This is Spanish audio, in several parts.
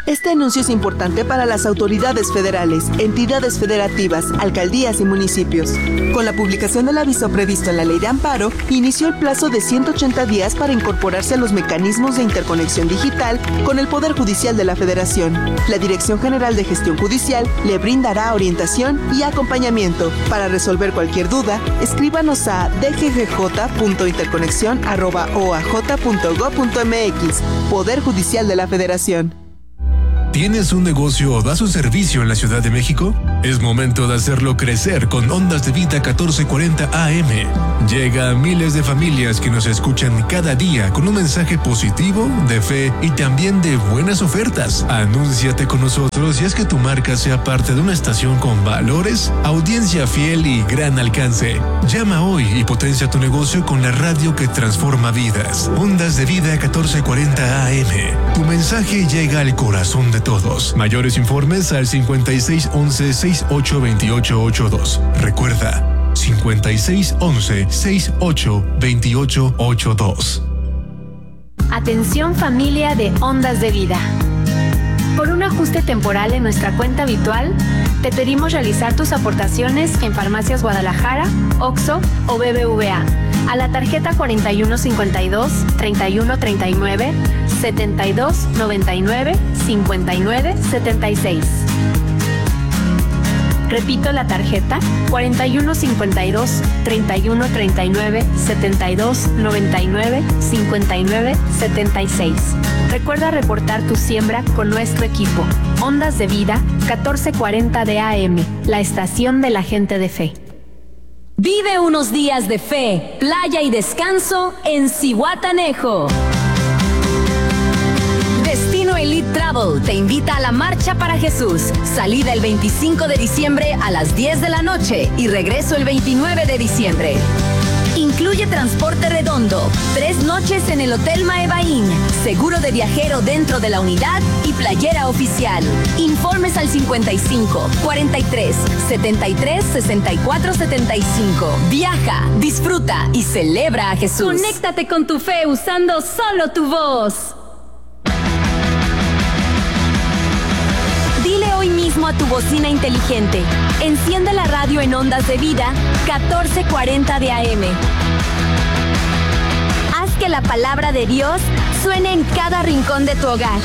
Este anuncio es importante para las autoridades federales, entidades federativas, alcaldías y municipios. Con la publicación del aviso previsto en la Ley de Amparo, inició el plazo de 180 días para incorporarse a los mecanismos de interconexión digital con el Poder Judicial de la Federación. La Dirección General de Gestión Judicial le brindará orientación y acompañamiento. Para resolver cualquier duda, escríbanos a dggj.interconexión@oaj.gov.mx. Poder Judicial de la Federación. ¿Tienes un negocio o das un servicio en la Ciudad de México? Es momento de hacerlo crecer con Ondas de Vida 1440 AM. Llega a miles de familias que nos escuchan cada día con un mensaje positivo, de fe y también de buenas ofertas. Anúnciate con nosotros y haz que tu marca sea parte de una estación con valores, audiencia fiel y gran alcance. Llama hoy y potencia tu negocio con la radio que transforma vidas. Ondas de Vida 1440 AM. Tu mensaje llega al corazón de todos. Mayores informes al 5611-682882. Recuerda, 5611-682882. Atención familia de Ondas de Vida. Por un ajuste temporal en nuestra cuenta habitual, te pedimos realizar tus aportaciones en Farmacias Guadalajara, OXXO o BBVA a la tarjeta 4152 3139 7299 5976. Repito la tarjeta 4152 3139 7299 5976. Recuerda reportar tu siembra con nuestro equipo. Ondas de Vida 1440 de AM, la estación de la gente de fe. Vive unos días de fe, playa y descanso en Zihuatanejo. Destino Elite Travel te invita a la Marcha para Jesús. Salida el 25 de diciembre a las 10 de la noche y regreso el 29 de diciembre. Incluye transporte redondo, 3 noches en el Hotel Maebaín, seguro de viajero dentro de la unidad y playera oficial. Informes al 55 43 73 64 75. Viaja, disfruta y celebra a Jesús. Conéctate con tu fe usando solo tu voz. Dile hoy mismo a tu bocina inteligente: enciende la radio en Ondas de Vida 1440 de AM. Haz que la palabra de Dios suene en cada rincón de tu hogar.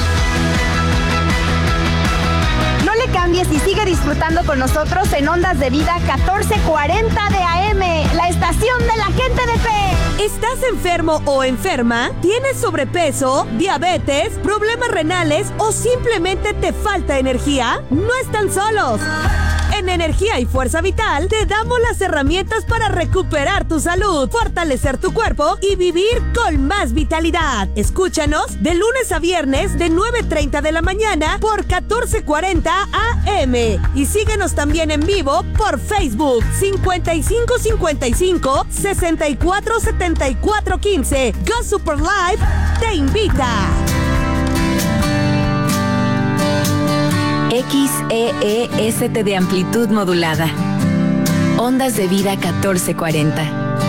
No le cambies y sigue disfrutando con nosotros en Ondas de Vida 1440 de AM, la estación de la gente de fe. ¿Estás enfermo o enferma? ¿Tienes sobrepeso, diabetes, problemas renales o simplemente te falta energía? No están solos. En Energía y Fuerza Vital te damos las herramientas para recuperar tu salud, fortalecer tu cuerpo y vivir con más vitalidad. Escúchanos de lunes a viernes de 9:30 de la mañana por 1440 AM. Y síguenos también en vivo por Facebook 5555 64 74 15. Go Super Live te invita. XEEST de amplitud modulada. Ondas de Vida 1440.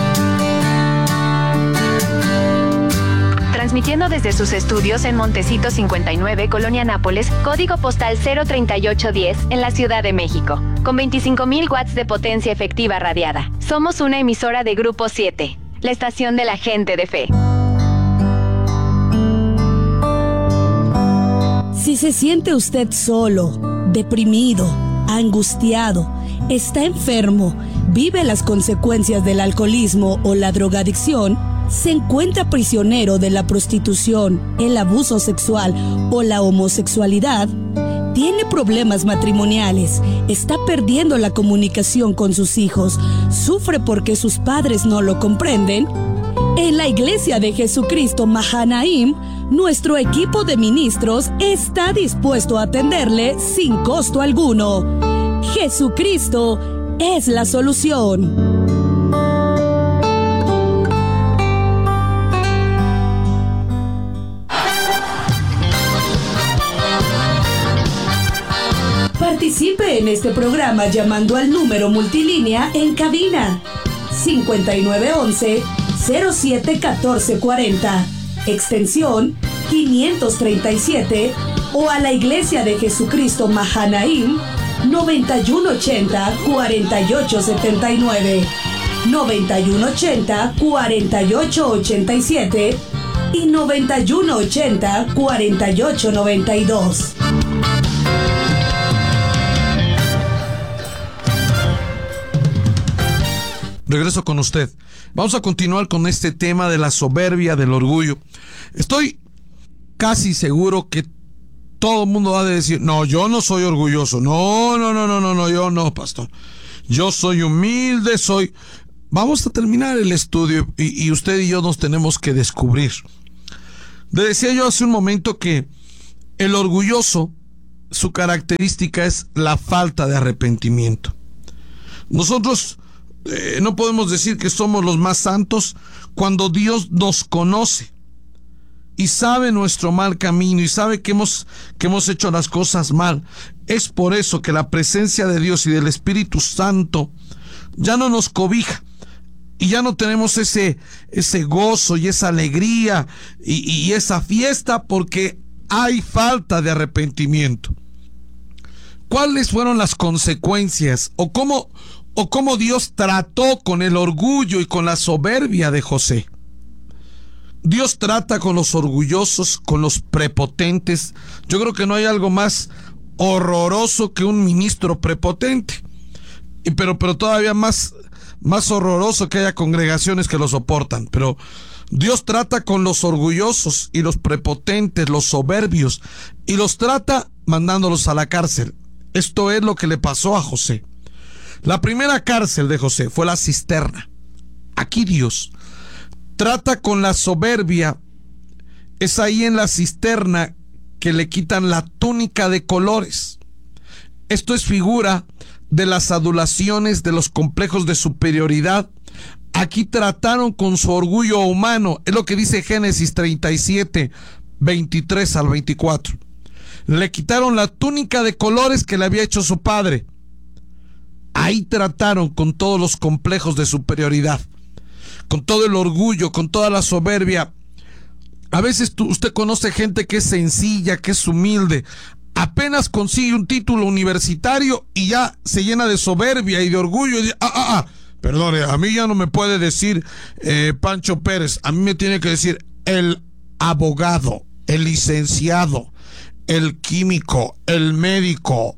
Transmitiendo desde sus estudios en Montecito 59, Colonia Nápoles, código postal 03810 en la Ciudad de México, con 25,000 watts de potencia efectiva radiada. Somos una emisora de Grupo 7, la estación de la gente de fe. Si se siente usted solo, deprimido, angustiado, está enfermo, vive las consecuencias del alcoholismo o la drogadicción, se encuentra prisionero de la prostitución, el abuso sexual o la homosexualidad, tiene problemas matrimoniales, está perdiendo la comunicación con sus hijos, sufre porque sus padres no lo comprenden, en la Iglesia de Jesucristo Mahanaim, nuestro equipo de ministros está dispuesto a atenderle sin costo alguno. Jesucristo es la solución. Participe en este programa llamando al número multilínea en cabina 5911-071440, extensión 537 o a la Iglesia de Jesucristo Mahanaim 9180-4879, 9180-4887 y 9180-4892. Regreso con usted. Vamos a continuar con este tema de la soberbia, del orgullo. Estoy casi seguro que todo el mundo va a decir, no, yo no soy orgulloso. No, yo no, pastor. Yo soy humilde, Vamos a terminar el estudio y usted y yo nos tenemos que descubrir. Le decía yo hace un momento que el orgulloso, su característica es la falta de arrepentimiento. Nosotros no podemos decir que somos los más santos cuando Dios nos conoce y sabe nuestro mal camino y sabe que hemos hecho las cosas mal. Es por eso que la presencia de Dios y del Espíritu Santo ya no nos cobija y ya no tenemos ese gozo y esa alegría y esa fiesta, porque hay falta de arrepentimiento. ¿Cuáles fueron las consecuencias o cómo Dios trató con el orgullo y con la soberbia de José? Dios trata con los orgullosos, con los prepotentes. Yo creo que no hay algo más horroroso que un ministro prepotente, pero todavía más horroroso que haya congregaciones que lo soportan. Pero Dios trata con los orgullosos y los prepotentes, los soberbios, y los trata mandándolos a la cárcel. Esto es lo que le pasó a José. La primera cárcel de José fue la cisterna. Aquí Dios trata con la soberbia. Es ahí en la cisterna que le quitan la túnica de colores. Esto es figura de las adulaciones, de los complejos de superioridad. Aquí trataron con su orgullo humano. Es lo que dice Génesis 37, 23 al 24. Le quitaron la túnica de colores que le había hecho su padre. Ahí trataron con todos los complejos de superioridad, con todo el orgullo, con toda la soberbia. A veces usted conoce gente que es sencilla, que es humilde, apenas consigue un título universitario y ya se llena de soberbia y de orgullo. Y dice, perdone, a mí ya no me puede decir Pancho Pérez, a mí me tiene que decir el abogado, el licenciado, el químico, el médico.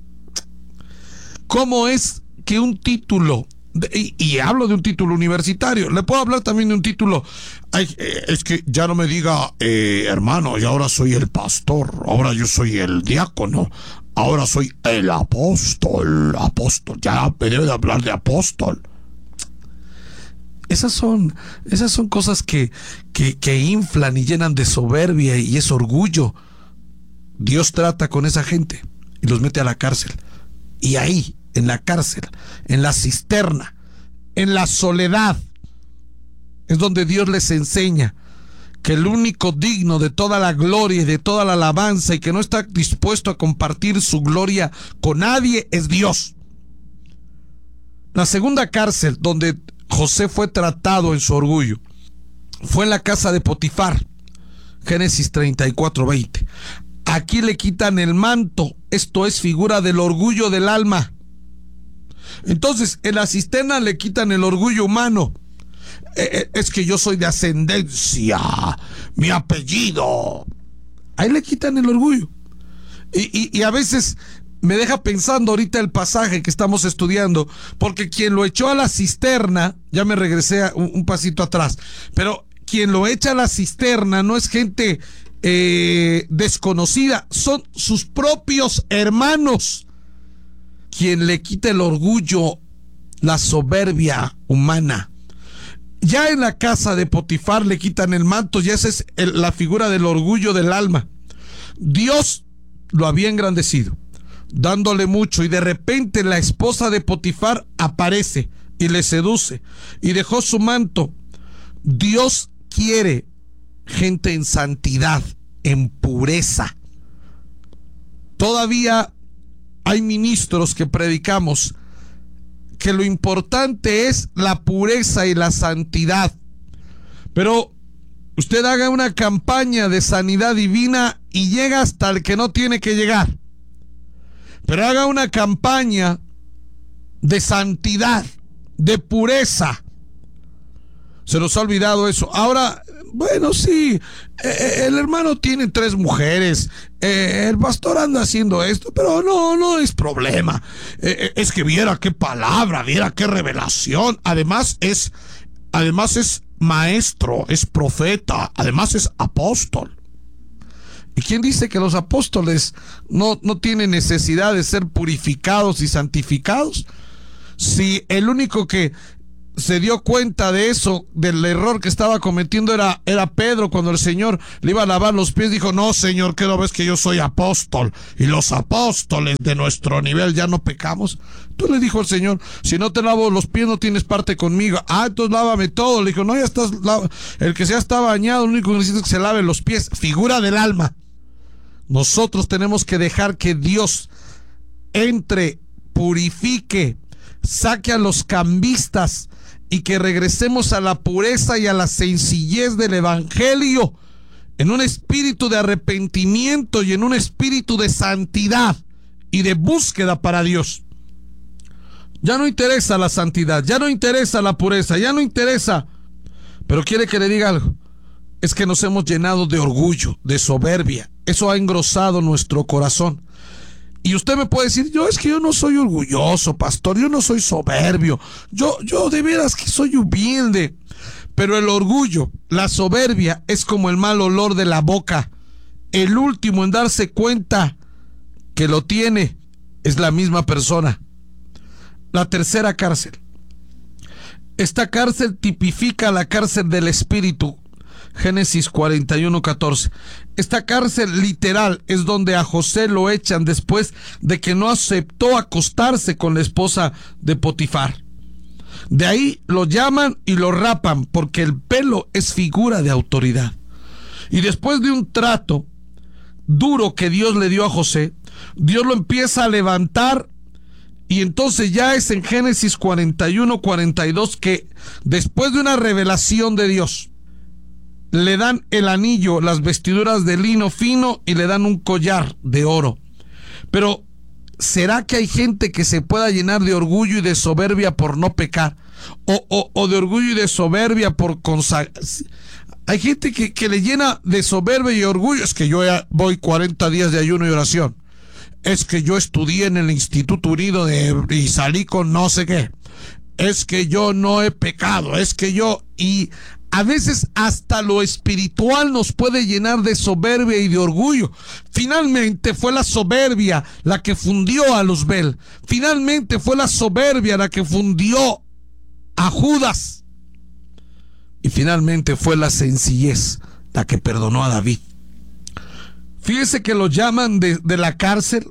¿Cómo es que un título, y hablo de un título universitario, le puedo hablar también de un título, es que ya no me diga hermano, y ahora soy el pastor, ahora yo soy el diácono, ahora soy el apóstol, ya me debe de hablar de apóstol? Esas son cosas que inflan y llenan de soberbia y es orgullo. Dios trata con esa gente y los mete a la cárcel. Y ahí, en la cárcel, en la cisterna, en la soledad, es donde Dios les enseña que el único digno de toda la gloria y de toda la alabanza y que no está dispuesto a compartir su gloria con nadie es Dios. La segunda cárcel donde José fue tratado en su orgullo fue en la casa de Potifar, Génesis 34:20. Aquí le quitan el manto, esto es figura del orgullo del alma. Entonces, en la cisterna le quitan el orgullo humano. Es que yo soy de ascendencia, mi apellido. Ahí le quitan el orgullo. Y a veces me deja pensando ahorita el pasaje que estamos estudiando, porque quien lo echó a la cisterna, ya me regresé un pasito atrás, pero quien lo echa a la cisterna no es gente desconocida, son sus propios hermanos. Quien le quita el orgullo, la soberbia humana. Ya en la casa de Potifar le quitan el manto, y esa es la figura del orgullo del alma. Dios lo había engrandecido, dándole mucho, y de repente la esposa de Potifar aparece y le seduce y dejó su manto. Dios quiere gente en santidad, en pureza. Todavía hay ministros que predicamos que lo importante es la pureza y la santidad, pero usted haga una campaña de sanidad divina y llega hasta el que no tiene que llegar. Pero haga una campaña de santidad, de pureza. Se nos ha olvidado eso. Ahora, bueno, sí, el hermano tiene 3 mujeres, el pastor anda haciendo esto, pero no es problema. Es que viera qué palabra, viera qué revelación. Además es maestro, es profeta, además es apóstol. ¿Y quién dice que los apóstoles no tienen necesidad de ser purificados y santificados? Si el único que se dio cuenta de eso, del error que estaba cometiendo, era Pedro, cuando el Señor le iba a lavar los pies, dijo: no, Señor, ¿qué no ves que yo soy apóstol? Y los apóstoles de nuestro nivel ya no pecamos. Entonces le dijo el Señor: si no te lavo los pies, no tienes parte conmigo. Entonces lávame todo. Le dijo: no, ya estás, el que ya está bañado, lo único que necesita es que se lave los pies. Figura del alma. Nosotros tenemos que dejar que Dios entre, purifique, saque a los cambistas y que regresemos a la pureza y a la sencillez del evangelio, en un espíritu de arrepentimiento y en un espíritu de santidad y de búsqueda para Dios. Ya no interesa la santidad, ya no interesa la pureza, ya no interesa. Pero quiere que le diga algo: es que nos hemos llenado de orgullo, de soberbia. Eso ha engrosado nuestro corazón. Y usted me puede decir: es que yo no soy orgulloso, pastor, yo no soy soberbio, yo de veras que soy humilde. Pero el orgullo, la soberbia, es como el mal olor de la boca. El último en darse cuenta que lo tiene es la misma persona. La tercera cárcel. Esta cárcel tipifica la cárcel del espíritu. Génesis 41:14. Esta cárcel literal es donde a José lo echan después de que no aceptó acostarse con la esposa de Potifar. De ahí lo llaman y lo rapan, porque el pelo es figura de autoridad. Y después de un trato duro que Dios le dio a José, Dios lo empieza a levantar. Y entonces ya es en Génesis 41:42 que, después de una revelación de Dios, le dan el anillo, las vestiduras de lino fino y le dan un collar de oro. Pero ¿será que hay gente que se pueda llenar de orgullo y de soberbia por no pecar? O de orgullo y de soberbia por consagrar. Hay gente que le llena de soberbia y orgullo. Es que yo ya voy 40 días de ayuno y oración. Es que yo estudié en el Instituto Unido y salí con no sé qué. Es que yo no he pecado. Es que yo... Y a veces hasta lo espiritual nos puede llenar de soberbia y de orgullo. Finalmente fue la soberbia la que fundió a Luzbel. Finalmente fue la soberbia la que fundió a Judas. Y finalmente fue la sencillez la que perdonó a David. Fíjese que lo llaman de la cárcel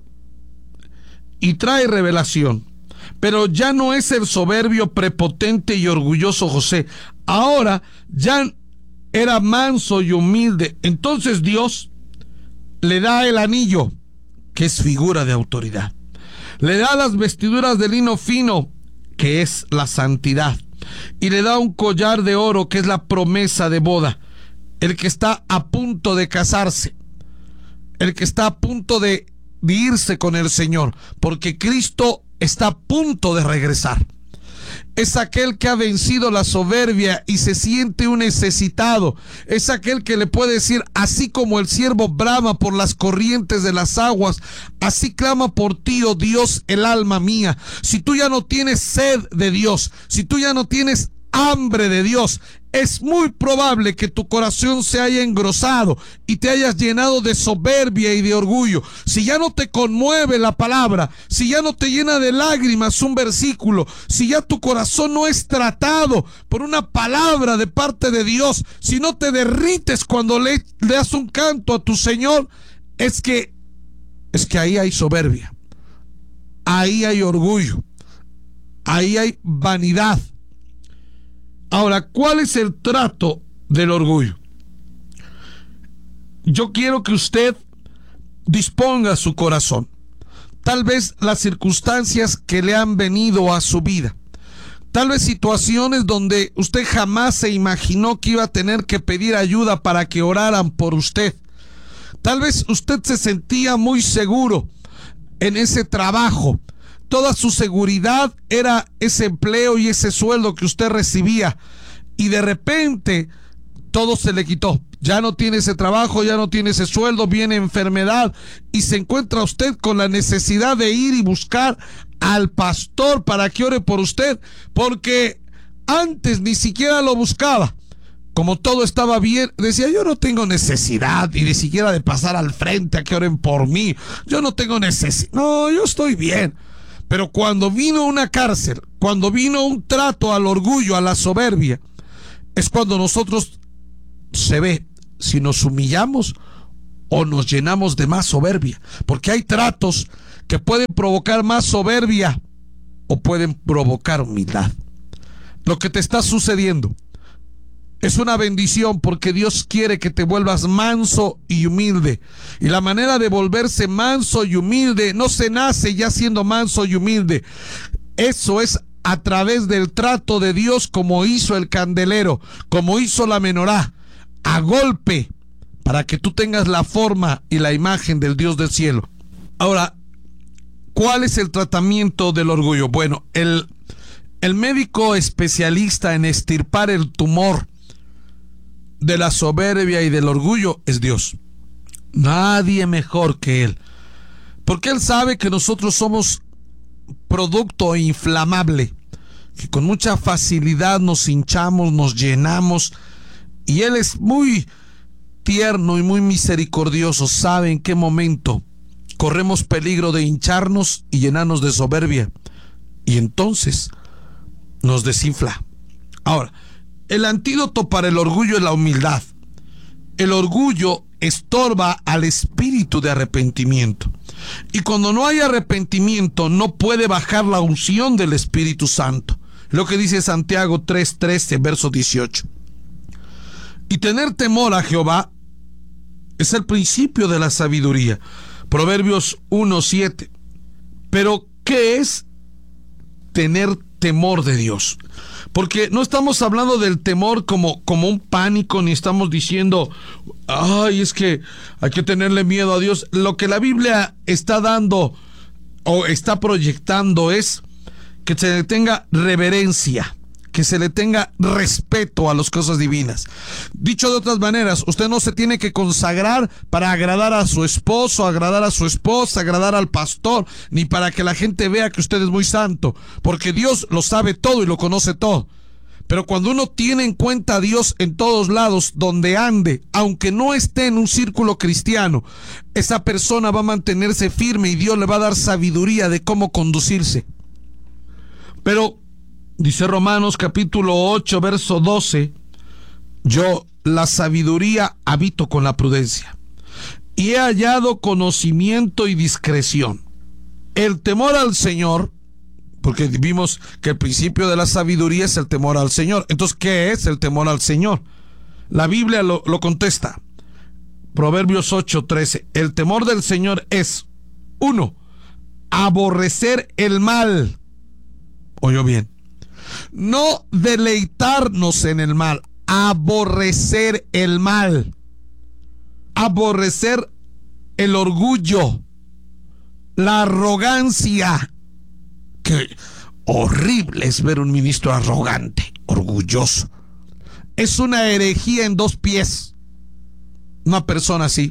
y trae revelación. Pero ya no es el soberbio, prepotente y orgulloso José. Ahora ya era manso y humilde. Entonces Dios le da el anillo, que es figura de autoridad. Le da las vestiduras de lino fino, que es la santidad. Y le da un collar de oro, que es la promesa de boda. El que está a punto de casarse. El que está a punto de irse con el Señor. Porque Cristo está a punto de regresar. Es aquel que ha vencido la soberbia y se siente un necesitado. Es aquel que le puede decir: así como el siervo brama por las corrientes de las aguas, así clama por ti, oh Dios, el alma mía. Si tú ya no tienes sed de Dios, si tú ya no tienes hambre de Dios, es muy probable que tu corazón se haya engrosado y te hayas llenado de soberbia y de orgullo. Si ya no te conmueve la palabra, si ya no te llena de lágrimas un versículo, si ya tu corazón no es tratado por una palabra de parte de Dios, si no te derrites cuando le das un canto a tu Señor, es que ahí hay soberbia, ahí hay orgullo, ahí hay vanidad. Ahora, ¿cuál es el trato del orgullo? Yo quiero que usted disponga su corazón. Tal vez las circunstancias que le han venido a su vida, Tal vez situaciones donde usted jamás se imaginó que iba a tener que pedir ayuda para que oraran por usted. Tal vez usted se sentía muy seguro en ese trabajo. Toda su seguridad era ese empleo y ese sueldo que usted recibía. Y de repente todo se le quitó. Ya no tiene ese trabajo, ya no tiene ese sueldo, viene enfermedad y se encuentra usted con la necesidad de ir y buscar al pastor para que ore por usted, porque antes ni siquiera lo buscaba. Como todo estaba bien, decía: yo no tengo necesidad y ni siquiera de pasar al frente a que oren por mí. Yo no tengo necesidad. No, yo estoy bien. Pero cuando vino una cárcel, cuando vino un trato al orgullo, a la soberbia, es cuando nosotros se ve si nos humillamos o nos llenamos de más soberbia. Porque hay tratos que pueden provocar más soberbia o pueden provocar humildad. Lo que te está sucediendo es una bendición, porque Dios quiere que te vuelvas manso y humilde. Y la manera de volverse manso y humilde no se nace ya siendo manso y humilde. Eso es a través del trato de Dios, como hizo el candelero, como hizo la menorá, a golpe, para que tú tengas la forma y la imagen del Dios del cielo. Ahora, ¿cuál es el tratamiento del orgullo? Bueno, el médico especialista en extirpar el tumor de la soberbia y del orgullo es Dios. Nadie mejor que Él, porque Él sabe que nosotros somos producto inflamable, que con mucha facilidad nos hinchamos, nos llenamos, y Él es muy tierno y muy misericordioso. Sabe en qué momento corremos peligro de hincharnos y llenarnos de soberbia, y entonces nos desinfla. Ahora, el antídoto para el orgullo es la humildad. El orgullo estorba al espíritu de arrepentimiento. Y cuando no hay arrepentimiento, no puede bajar la unción del Espíritu Santo. Lo que dice Santiago 3:13, verso 18. Y tener temor a Jehová es el principio de la sabiduría. Proverbios 1:7. Pero, ¿qué es tener temor de Dios? Porque no estamos hablando del temor como un pánico, ni estamos diciendo: ay, es que hay que tenerle miedo a Dios. Lo que la Biblia está dando o está proyectando es que se le tenga reverencia, que se le tenga respeto a las cosas divinas. Dicho de otras maneras, usted no se tiene que consagrar para agradar a su esposo, agradar a su esposa, agradar al pastor, ni para que la gente vea que usted es muy santo, porque Dios lo sabe todo y lo conoce todo. Pero cuando uno tiene en cuenta a Dios en todos lados donde ande, aunque no esté en un círculo cristiano, esa persona va a mantenerse firme y Dios le va a dar sabiduría de cómo conducirse. Pero dice Romanos capítulo 8, verso 12, yo la sabiduría habito con la prudencia, y he hallado conocimiento y discreción. El temor al Señor, porque vimos que el principio de la sabiduría es el temor al Señor. Entonces, ¿qué es el temor al Señor? La Biblia lo contesta. Proverbios 8:13. El temor del Señor es, 1, aborrecer el mal. Oyó bien. No deleitarnos en el mal, aborrecer el mal. Aborrecer el orgullo, la arrogancia. Qué horrible es ver un ministro arrogante, orgulloso. Es una herejía en 2 pies. Una persona así.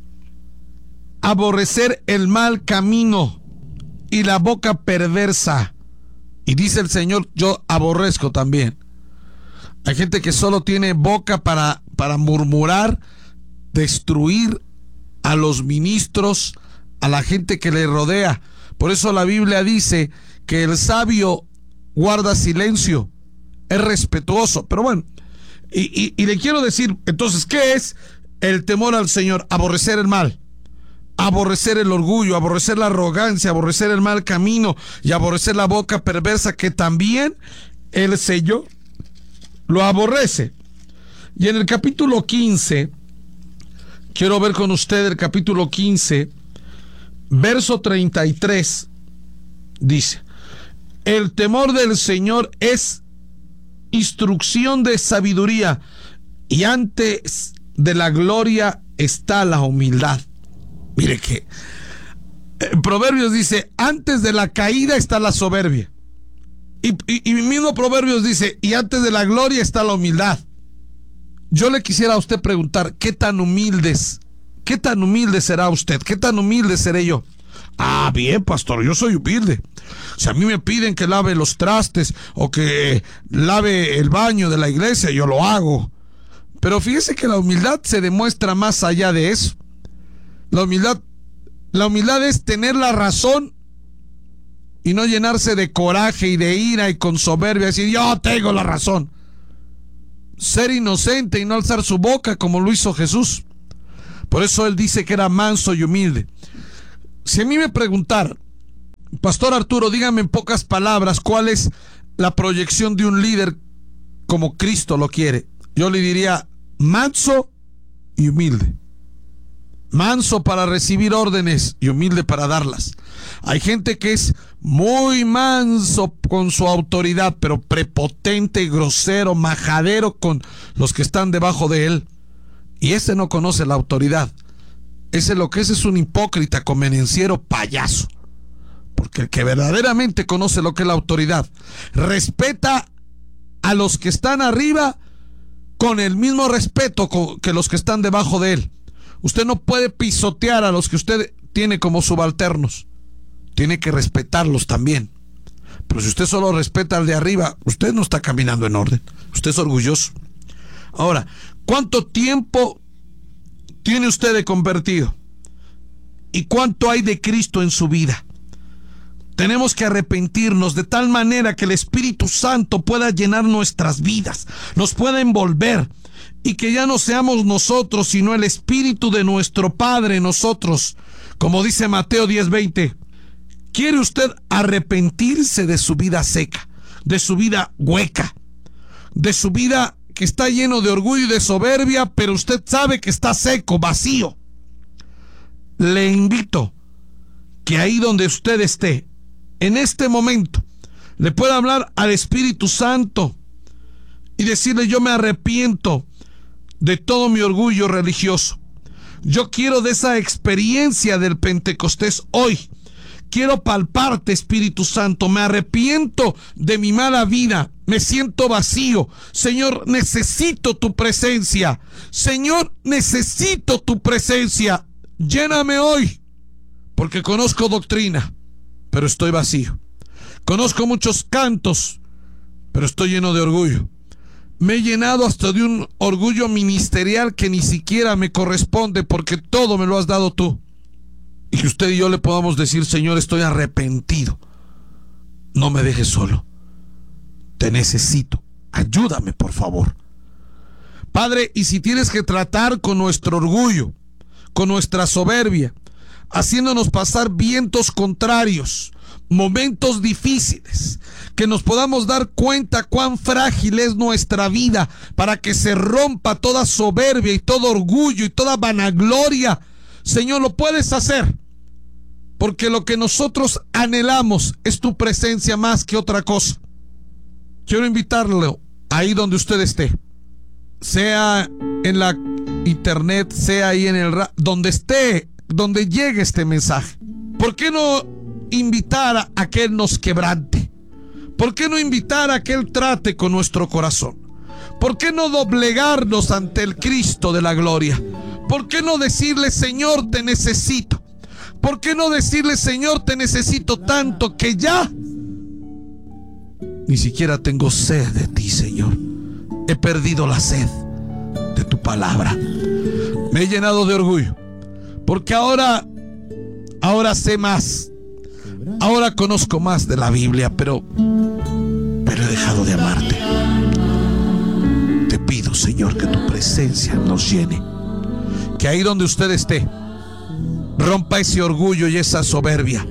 Aborrecer el mal camino y la boca perversa. Y dice el Señor, yo aborrezco también. Hay gente que solo tiene boca para murmurar, destruir a los ministros, a la gente que le rodea. Por eso la Biblia dice que el sabio guarda silencio, es respetuoso. Pero bueno, y le quiero decir, entonces, ¿qué es el temor al Señor? Aborrecer el mal, aborrecer el orgullo, aborrecer la arrogancia, aborrecer el mal camino y aborrecer la boca perversa, que también el Señor lo aborrece. Y en el capítulo 15, quiero ver con usted el capítulo 15, verso 33, dice: el temor del Señor es instrucción de sabiduría, y antes de la gloria está la humildad. Mire que Proverbios dice, antes de la caída está la soberbia. Y mismo Proverbios dice, y antes de la gloria está la humildad. Yo le quisiera a usted preguntar, ¿qué tan humilde será usted? ¿Qué tan humilde seré yo? Ah, bien, pastor, yo soy humilde. Si a mí me piden que lave los trastes o que lave el baño de la iglesia, yo lo hago. Pero fíjese que la humildad se demuestra más allá de eso. La humildad es tener la razón y no llenarse de coraje y de ira y con soberbia, decir yo tengo la razón. Ser inocente y no alzar su boca como lo hizo Jesús. Por eso él dice que era manso y humilde. Si a mí me preguntar, Pastor Arturo, dígame en pocas palabras cuál es la proyección de un líder como Cristo lo quiere, yo le diría manso y humilde. Manso para recibir órdenes y humilde para darlas. Hay gente que es muy manso con su autoridad, pero prepotente, grosero, majadero con los que están debajo de él. Y ese no conoce la autoridad. Ese lo que es un hipócrita, convenenciero, payaso. Porque el que verdaderamente conoce lo que es la autoridad, respeta a los que están arriba con el mismo respeto que los que están debajo de él. Usted no puede pisotear a los que usted tiene como subalternos. Tiene que respetarlos también. Pero si usted solo respeta al de arriba, usted no está caminando en orden. Usted es orgulloso. Ahora, ¿cuánto tiempo tiene usted de convertido? ¿Y cuánto hay de Cristo en su vida? Tenemos que arrepentirnos de tal manera que el Espíritu Santo pueda llenar nuestras vidas, nos pueda envolver, y que ya no seamos nosotros, sino el Espíritu de nuestro Padre en nosotros. Como dice Mateo 10:20, ¿quiere usted arrepentirse de su vida seca, de su vida hueca, de su vida que está lleno de orgullo y de soberbia, pero usted sabe que está seco, vacío? Le invito que ahí donde usted esté, en este momento, le pueda hablar al Espíritu Santo y decirle: yo me arrepiento de todo mi orgullo religioso. Yo quiero de esa experiencia del Pentecostés hoy. Quiero palparte, Espíritu Santo. Me arrepiento de mi mala vida. Me siento vacío. Señor, necesito tu presencia. Señor, necesito tu presencia. Lléname hoy, porque conozco doctrina, pero estoy vacío. Conozco muchos cantos, pero estoy lleno de orgullo. Me he llenado hasta de un orgullo ministerial que ni siquiera me corresponde, porque todo me lo has dado tú. Y que usted y yo le podamos decir: Señor, estoy arrepentido. No me dejes solo. Te necesito. Ayúdame, por favor. Padre, y si tienes que tratar con nuestro orgullo, con nuestra soberbia, haciéndonos pasar vientos contrarios, momentos difíciles, que nos podamos dar cuenta cuán frágil es nuestra vida, para que se rompa toda soberbia y todo orgullo y toda vanagloria. Señor, lo puedes hacer, porque lo que nosotros anhelamos es tu presencia más que otra cosa. Quiero invitarlo ahí donde usted esté, sea en la internet, sea ahí en el donde esté, donde llegue este mensaje. ¿Por qué no invitar a que Él nos quebrante? ¿Por qué no invitar a que Él trate con nuestro corazón? ¿Por qué no doblegarnos ante el Cristo de la gloria? ¿Por qué no decirle: Señor, te necesito? ¿Por qué no decirle: Señor, te necesito tanto que ya ni siquiera tengo sed de ti, Señor? He perdido la sed de tu palabra. Me he llenado de orgullo, porque ahora sé más. Ahora conozco más de la Biblia, pero he dejado de amarte. Te pido, Señor, que tu presencia nos llene. Que ahí donde usted esté, rompa ese orgullo y esa soberbia,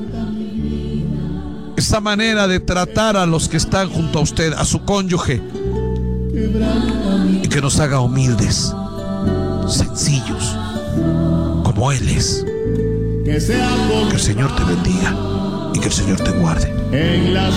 esa manera de tratar a los que están junto a usted, a su cónyuge, y que nos haga humildes, sencillos, como Él es. Que el Señor te bendiga y que el Señor te guarde.